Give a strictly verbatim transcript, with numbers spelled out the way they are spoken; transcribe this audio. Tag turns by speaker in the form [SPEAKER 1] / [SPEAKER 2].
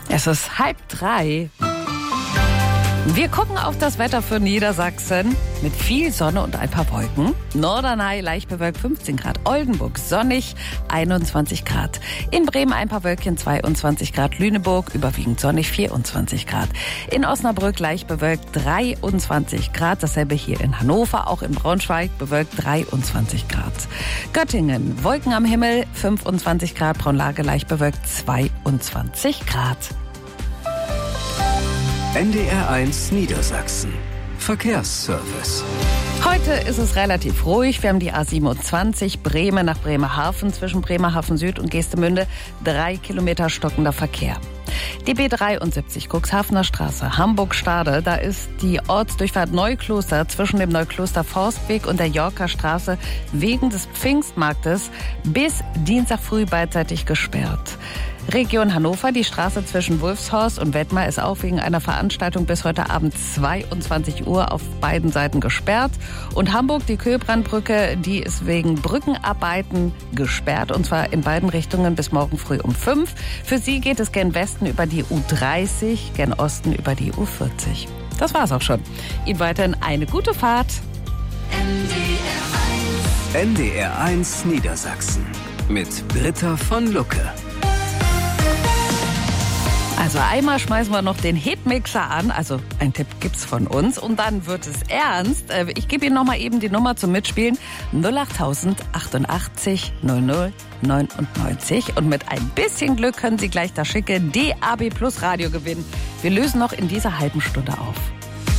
[SPEAKER 1] Es ist halb drei. Wir gucken auf das Wetter für Niedersachsen mit viel Sonne und ein paar Wolken. Norderney leicht bewölkt fünfzehn Grad, Oldenburg sonnig einundzwanzig Grad. In Bremen ein paar Wölkchen zweiundzwanzig Grad, Lüneburg überwiegend sonnig vierundzwanzig Grad. In Osnabrück leicht bewölkt dreiundzwanzig Grad, dasselbe hier in Hannover, auch in Braunschweig bewölkt dreiundzwanzig Grad. Göttingen Wolken am Himmel fünfundzwanzig Grad, Braunlage leicht bewölkt zweiundzwanzig Grad.
[SPEAKER 2] N D R eins Niedersachsen. Verkehrsservice.
[SPEAKER 1] Heute ist es relativ ruhig. Wir haben die A siebenundzwanzig Bremen nach Bremerhaven zwischen Bremerhaven Süd und Geestemünde. Drei Kilometer stockender Verkehr. Die B dreiundsiebzig Cuxhavener Straße, Hamburg-Stade. Da ist die Ortsdurchfahrt Neukloster zwischen dem Neukloster Forstweg und der Yorker Straße wegen des Pfingstmarktes bis Dienstag früh beidseitig gesperrt. Region Hannover, die Straße zwischen Wulfshorst und Wettmar ist auch wegen einer Veranstaltung bis heute Abend zweiundzwanzig Uhr auf beiden Seiten gesperrt. Und Hamburg, die Köhlbrandbrücke, die ist wegen Brückenarbeiten gesperrt und zwar in beiden Richtungen bis morgen früh um fünf. Für Sie geht es gen Westen über die U dreißig, gen Osten über die U vierzig. Das war's auch schon. Ihnen weiterhin eine gute Fahrt.
[SPEAKER 2] N D R eins Niedersachsen mit Britta von Lucke.
[SPEAKER 1] Also einmal schmeißen wir noch den Hitmixer an, also ein Tipp gibt's von uns und dann wird es ernst. Ich gebe Ihnen noch mal eben die Nummer zum Mitspielen null achttausend achtundachtzig null null neunundneunzig und mit ein bisschen Glück können Sie gleich das schicke D A B Plus Radio gewinnen. Wir lösen noch in dieser halben Stunde auf.